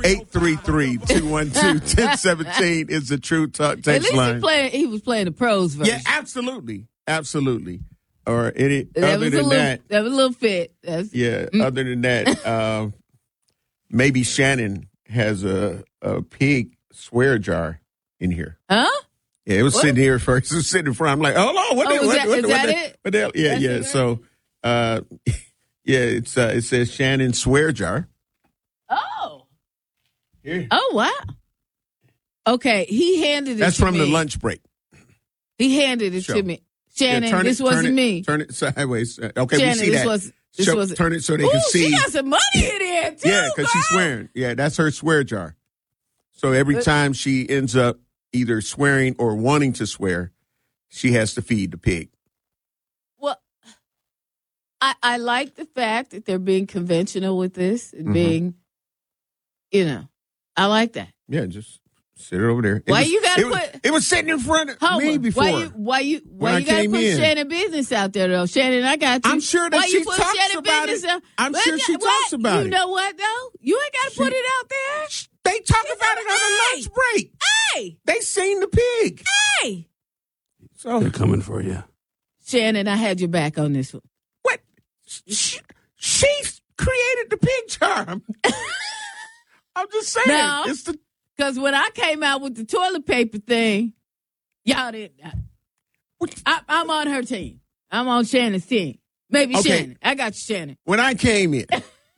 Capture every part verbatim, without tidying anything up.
eight three three, two one two, one zero one seven is the True Talk text At least line. He, playing, he was playing the pros version. Yeah, absolutely. Absolutely. Or any, that other was than a little, that. That was a little fit. That's, Yeah, mm. other than that, uh, maybe Shannon has a, a pig swear jar in here. Huh? Yeah, it was What? sitting here first. It was sitting in front. I'm like, hold on. What Oh, the, is what, that- what, is what, that the, it? what the hell? Yeah, That's yeah. it, right? So, uh, yeah, it's uh, it says Shannon swear jar. Oh. Here. Oh, wow. Okay, he handed it That's to from me. the lunch break. He handed it Show. to me. Shannon, Yeah, turn this it, wasn't turn it, me. Turn it sideways. Uh, Okay, Shannon, we see this that. was this Show, was turn it so they Ooh, can see. She got some money in there too. Yeah, because she's girl. swearing. Yeah, that's her swear jar. So every But- time she ends up either swearing or wanting to swear, she has to feed the pig. Well, I I like the fact that they're being conventional with this and Mhm. being, you know, I like that. Yeah, just sit it over there. It Why was- you gotta it was, put- It was sitting in front of Homer, me before. why you why you why When I you gotta came put in. Shannon business out there though? Shannon, I got you. I'm sure that why she you put talks Shannon about business it. out? I'm Well, sure she what? talks about you it. know what though? You ain't gotta She- put it out there. They talk You about know, it on the hey! lunch break. Hey, They seen the pig. hey, So They're coming for you. Shannon, I had your back on this one. what? She, she created the pig charm. I'm just saying. No. It's the Because when I came out with the toilet paper thing, y'all didn't. I, I'm on her team. I'm on Shannon's team. Maybe Okay. Shannon. I got you, Shannon. when I came in,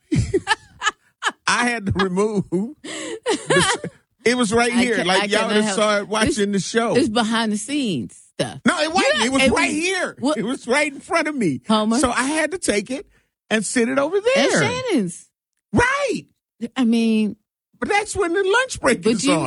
I had to remove. The, it was right I here, ca- I like y'all cannot just help- saw it watching the show. It's behind the scenes stuff. No, it wasn't. Yeah, It was it right was- here. What- It was right in front of me. Homer. So I had to take it and sit it over And there. Shannon's. Right. I mean, But that's when the lunch break But is you- on.